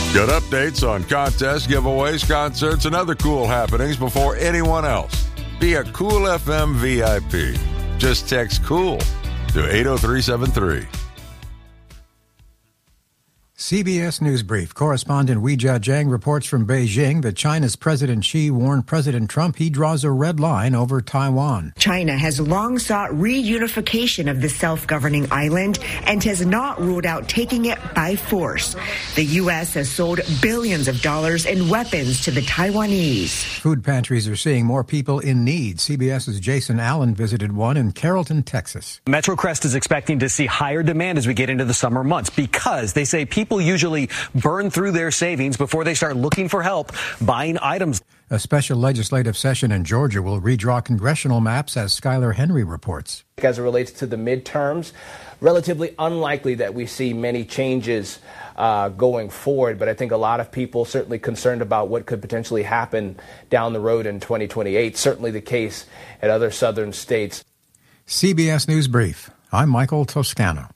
Get updates on contests, giveaways, concerts, and other cool happenings before anyone else. Be a Cool FM VIP. Just text COOL to 80373. CBS News Brief. Correspondent Weijia Jiang reports from Beijing that China's President Xi warned President Trump he draws a red line over Taiwan. China has long sought reunification of the self-governing island and has not ruled out taking it by force. The U.S. has sold billions of dollars in weapons to the Taiwanese. Food pantries are seeing more people in need. CBS's Jason Allen visited one in Carrollton, Texas. MetroCrest is expecting to see higher demand as we get into the summer months because they say people usually burn through their savings before they start looking for help buying items. A special legislative session in Georgia will redraw congressional maps, as Skylar Henry reports. As it relates to the midterms, relatively unlikely that we see many changes going forward, but I think a lot of people certainly concerned about what could potentially happen down the road in 2028. Certainly the case at other southern states. CBS News Brief. I'm Michael Toscano.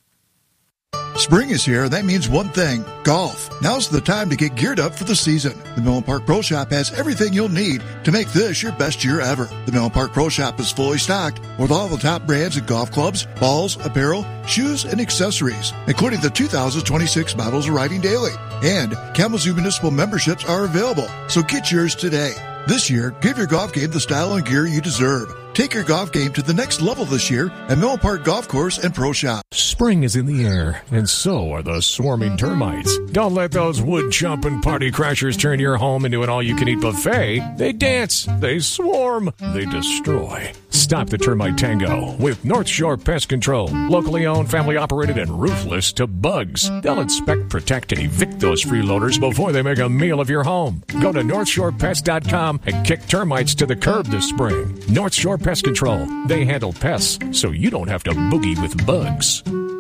Spring is here. That means one thing, golf. Now's the time to get geared up for the season. The Millon Park Pro Shop has everything you'll need to make this your best year ever. The Millon Park Pro Shop is fully stocked with all the top brands of golf clubs, balls, apparel, shoes, and accessories, including the 2026 models arriving daily. And Kalamazoo Municipal memberships are available, so get yours today. This year, give your golf game the style and gear you deserve. Take your golf game to the next level this year at Millon Park Golf Course and Pro Shop. Spring is in the air, and so are the swarming termites. Don't let those wood-chomping party crashers turn your home into an all-you-can-eat buffet. They dance, they swarm, they destroy. Stop the termite tango with North Shore Pest Control. Locally owned, family-operated, and ruthless to bugs. They'll inspect, protect, and evict those freeloaders before they make a meal of your home. Go to NorthshorePest.com and kick termites to the curb this spring. North Shore Pest Control. They handle pests, so you don't have to boogie with bugs.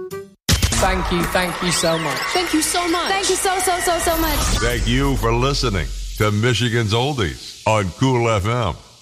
Thank you so much. Thank you so much. Thank you so much. Thank you for listening to Michigan's Oldies on Cool FM.